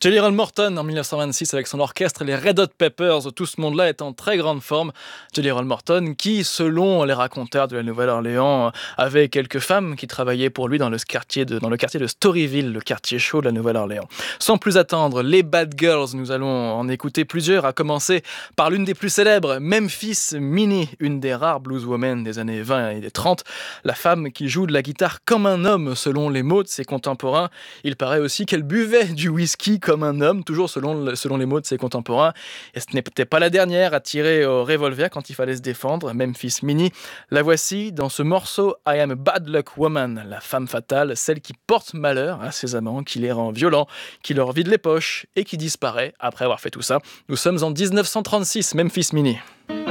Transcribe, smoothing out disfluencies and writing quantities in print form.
Jelly Roll Morton en 1926 avec son orchestre, les Red Hot Peppers, tout ce monde-là est en très grande forme. Jelly Roll Morton qui, selon les raconteurs de la Nouvelle-Orléans, avait quelques femmes qui travaillaient pour lui dans le quartier de Storyville, le quartier chaud de la Nouvelle-Orléans. Sans plus attendre, les Bad Girls, nous allons en écouter plusieurs, à commencer par l'une des plus célèbres, Memphis Minnie, une des rares blueswomen des années 20 et des 30, la femme qui joue de la guitare comme un homme selon les mots de ses contemporains. Il paraît aussi qu'elle buvait du whisky comme un homme, toujours selon les mots de ses contemporains. Et ce n'était pas la dernière à tirer au revolver quand il fallait se défendre, Memphis Minnie. La voici dans ce morceau I Am a Bad Luck Woman, la femme fatale, celle qui porte malheur à ses amants, qui les rend violents, qui leur vide les poches et qui disparaît après avoir fait tout ça. Nous sommes en 1936, Memphis Minnie.